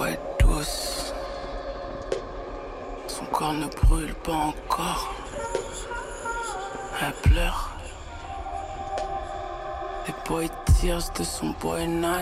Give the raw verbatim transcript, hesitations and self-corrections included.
voix est douce. Son corps ne brûle pas encore. Elle pleure. Les boy tears de son boy night.